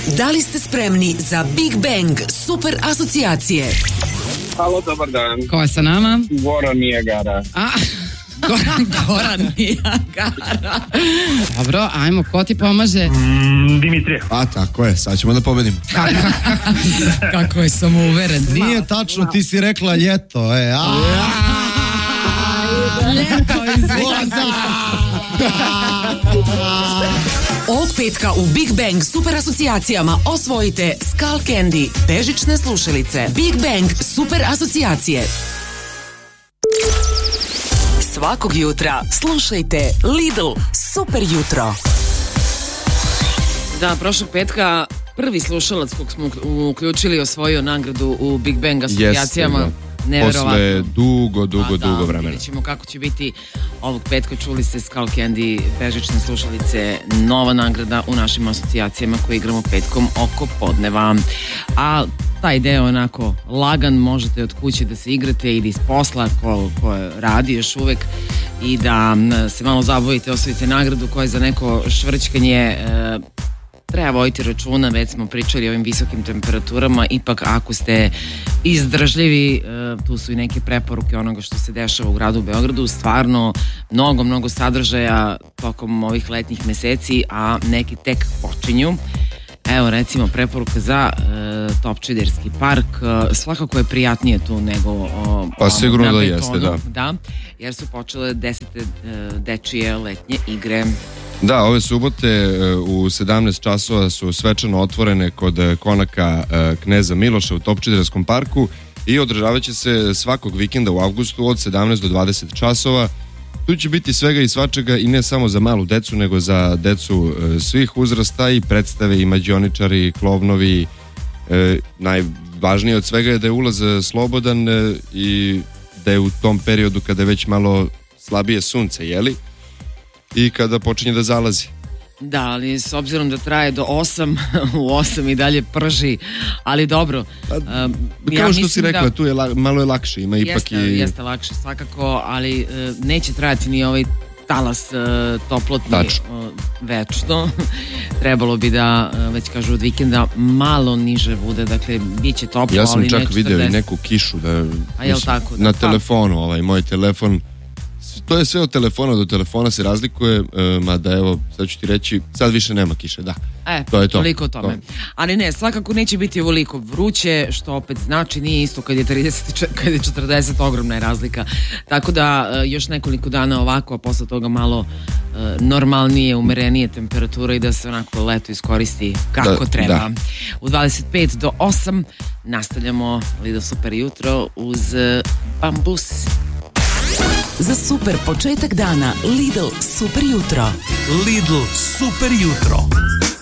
Da li ste spremni za Big Bang super asocijacije? Halo, dobar dan. Ko je sa nama? Goran Nijagara. Goran Nijagara. Dobro, ajmo, ko ti pomaže? Dimitrije. A tako je, sad ćemo da pobedim. Kako je samouveren. Nije tačno, ti si rekla ljeto. Ljeto, izvini. Ovog petka u Big Bang super asocijacijama osvojite Skull Candy, bežične slušalice. Big Bang super asocijacije. Svakog jutra slušajte Lidl super jutro. Da, prošlog petka prvi slušalac kog smo uključili osvojio nagradu u Big Bang asocijacijama. Neverovatno. Posle dugo vremena. Vidjet ćemo kako će biti ovog petka. Čuli ste Skull Candy, bežične slušalice, nova nagrada u našim asocijacijama koje igramo petkom oko podneva. A taj deo onako lagan, možete od kuće da se igrate ili iz posla ko radi još uvek i da se malo zabavite, osvojite nagradu koja je za neko švrćkanje. Treba voditi računa, već smo pričali o ovim visokim temperaturama, ipak ako ste izdržljivi, tu su i neke preporuke onoga što se dešava u gradu Beogradu, stvarno mnogo sadržaja tokom ovih letnjih meseci, a neki tek počinju. Evo recimo preporuka za Topčiderski park, svakako je prijatnije tu nego pa sigurno na da betonu, jeste, da, jer su počele 10. dečije letnje igre. Da, ove subote u 17 časova su svečano otvorene kod konaka Kneza Miloša u Topčiderskom parku i održavat će se svakog vikenda u avgustu od 17 do 20 časova. Tu će biti svega i svačega i ne samo za malu decu, nego za decu svih uzrasta i predstave i mađioničari i klovnovi. Najvažnije od svega je da je ulaz slobodan i da je u tom periodu kada je već malo slabije sunce, jeli? I kada počinje da zalazi. Da, ali s obzirom da traje do 8, u 8 i dalje prži, ali dobro. Kao što si rekla, tu je malo je lakše, ima ipak Jeste lakše svakako, ali neće trajati ni ovaj talas toplotni večno. Trebalo bi da, već kažu od vikenda, malo niže bude, dakle, bit će toplo, ja sam ali čak ne 40. video i neku kišu na telefonu, moj telefon. To je sve od telefona do telefona se razlikuje, mada evo, sad ću ti reći, sad više nema kiše, da. To je to. Toliko o tome. Ali ne, svakako neće biti ovoliko vruće, što opet znači nije isto kad je 30, kad je 40, ogromna je razlika. Tako da još nekoliko dana ovako, a posle toga malo normalnije, umerenije temperatura i da se onako leto iskoristi kako treba. Da. U 25 do 8 nastavljamo Lidl super jutro uz Bambus. Za super početak dana Lidl super jutro. Lidl super jutro.